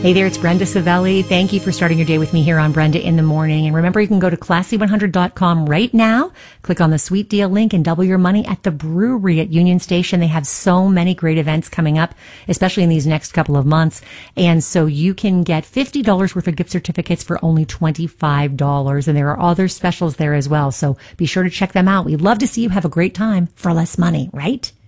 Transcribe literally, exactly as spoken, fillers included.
Hey there, it's Brenda Savelli. Thank you for starting your day with me here on Brenda in the Morning. And remember, you can go to classy one hundred dot com right now, click on the sweet deal link, and double your money at the brewery at Union Station. They have so many great events coming up, especially in these next couple of months. And so you can get fifty dollars worth of gift certificates for only twenty-five dollars. And there are other specials there as well. So be sure to check them out. We'd love to see you have a great time for less money, right?